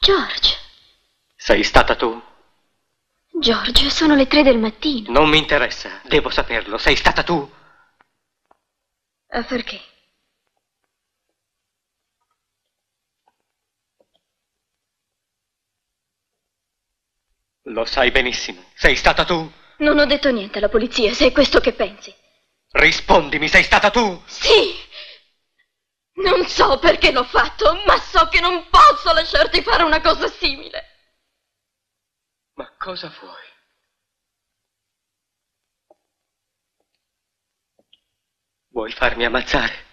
George. Sei stata tu? George, sono le 3 del mattino. Non mi interessa, devo saperlo. Sei stata tu? Perché? Lo sai benissimo. Sei stata tu? Non ho detto niente alla polizia, se è questo che pensi. Rispondimi, sei stata tu? Sì! Non so perché l'ho fatto, ma so che non posso lasciarti fare una cosa simile. Ma cosa vuoi? Vuoi farmi ammazzare?